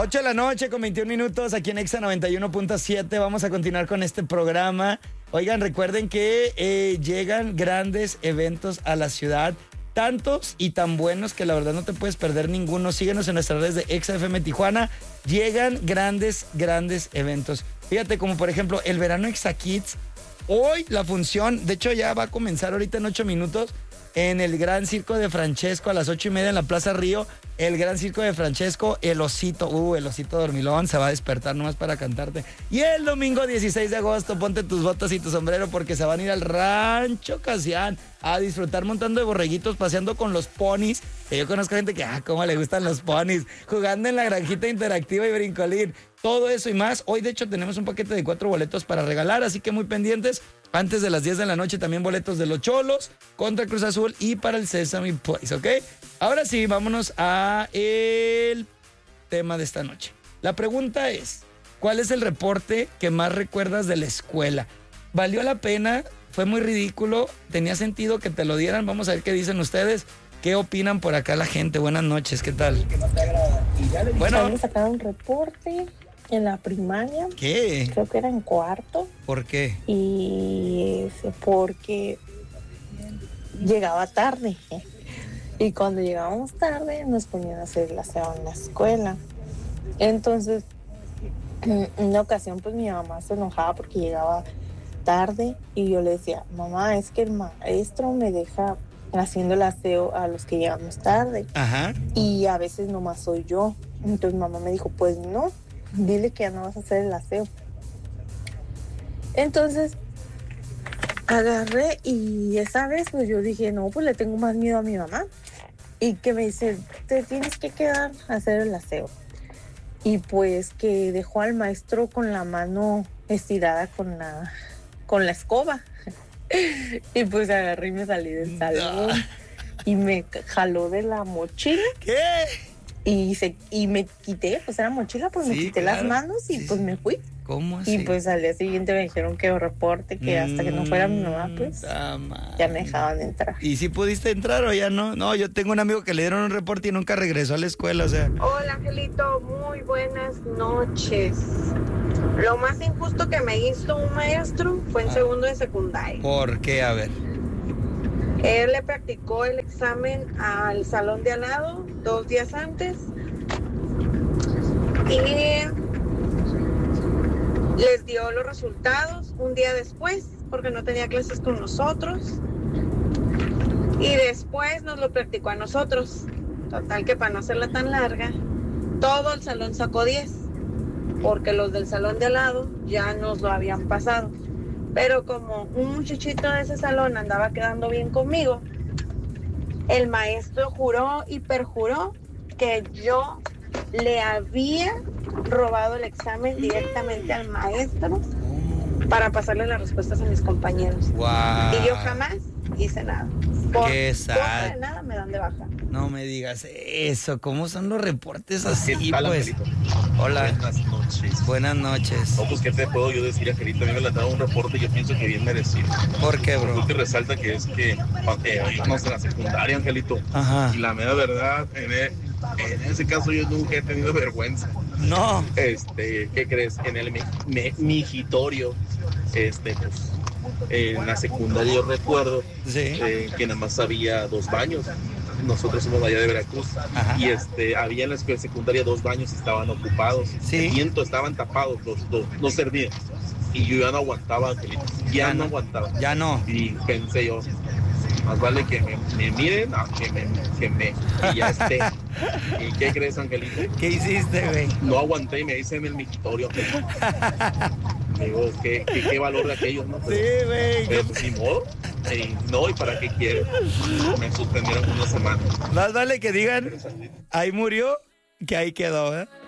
8 de la noche con 21 minutos aquí en Exa 91.7. Vamos a continuar con este programa. Oigan, recuerden que llegan grandes eventos a la ciudad. Tantos y tan buenos que la verdad no te puedes perder ninguno. Síguenos en nuestras redes de Exa FM Tijuana. Llegan grandes eventos. Fíjate, como por ejemplo el verano Exa Kids. Hoy la función, de hecho ya va a comenzar ahorita en 8 minutos. En el Gran Circo de Francesco a las 8:30 en la Plaza Río. El Gran Circo de Francesco, el osito dormilón se va a despertar nomás para cantarte. Y el domingo 16 de agosto, ponte tus botas y tu sombrero porque se van a ir al Rancho Casián a disfrutar montando de borreguitos, paseando con los ponis. Que yo conozco gente que, cómo le gustan los ponis, jugando en la granjita interactiva y brincolín. Todo eso y más. Hoy, de hecho, tenemos un paquete de 4 boletos para regalar, así que muy pendientes. Antes de las 10 de la noche también boletos de los Cholos contra Cruz Azul y para el Sesame Place, ¿ok? Ahora sí, vámonos a el tema de esta noche. La pregunta es, ¿cuál es el reporte que más recuerdas de la escuela? ¿Valió la pena? ¿Fue muy ridículo? ¿Tenía sentido que te lo dieran? Vamos a ver qué dicen ustedes. ¿Qué opinan por acá la gente? Buenas noches, ¿qué tal? Bueno, me sacaron un reporte en la primaria. ¿Qué? Creo que era en cuarto. ¿Por qué? Y porque llegaba tarde. Y cuando llegábamos tarde nos ponían a hacer el aseo en la escuela. Entonces, en una ocasión pues mi mamá se enojaba porque llegaba tarde y yo le decía, mamá, es que el maestro me deja haciendo el aseo a los que llegamos tarde. Ajá. Y a veces nomás soy yo. Entonces mamá me dijo, pues no, dile que ya no vas a hacer el aseo. Entonces agarré y esa vez pues yo dije, no, pues le tengo más miedo a mi mamá. Y que me dice, te tienes que quedar a hacer el aseo. Y pues que dejó al maestro con la mano estirada con la escoba. Y pues agarré y me salí del salón. Y me jaló de la mochila. ¿Qué? Y me quité, pues era mochila, pues me quité las manos y pues me fui. ¿Cómo así? Y pues al día siguiente me dijeron que reporte, que hasta que no fuera mi mamá, pues ya me dejaban entrar. ¿Y si pudiste entrar o ya no? No, yo tengo un amigo que le dieron un reporte y nunca regresó a la escuela, o sea. Hola, Angelito, muy buenas noches. Lo más injusto que me hizo un maestro fue en segundo de secundaria. ¿Por qué? A ver. Él le practicó el examen al salón de al lado 2 días antes y les dio los resultados un día después porque no tenía clases con nosotros y después nos lo practicó a nosotros. Total que para no hacerla tan larga, todo el salón sacó 10 porque los del salón de al lado ya nos lo habían pasado. Pero como un muchachito de ese salón andaba quedando bien conmigo, el maestro juró y perjuró que yo le había robado el examen directamente al maestro para pasarle las respuestas a mis compañeros. Wow. Y yo jamás hice nada. Qué sad. De nada me dan de baja. No me digas eso. ¿Cómo son los reportes así, ¿Qué tal, pues? Angelito? Hola. Buenas noches. Buenas noches. No, pues, ¿qué te puedo yo decir, Angelito? A mí me le han dado un reporte y yo pienso que bien merecido. ¿Por qué, bro? Porque resalta que es que íbamos en la secundaria, Angelito. Ajá. Y la mera verdad, en ese caso yo nunca he tenido vergüenza. No. ¿Qué crees? En el migitorio, pues, en la secundaria yo recuerdo que nada más había 2 baños. Nosotros somos allá de Veracruz. Ajá. Y había en la escuela secundaria 2 baños, estaban ocupados. Sí. El viento, estaban tapados, no servían. Y yo ya no aguantaba, Angelito. Ya no aguantaba. Ya no. Y pensé yo, más vale que me miren a que ya esté. ¿Y qué crees, Angelito? ¿Qué hiciste, güey? No aguanté y me hice en el migitorio. Digo, ¿qué valor de aquellos, ¿no? Sí, güey. Pero pues ni modo. No, ¿y para qué quieren? Me suspendieron 1 semana. Más vale que digan, ahí murió, que ahí quedó, ¿eh?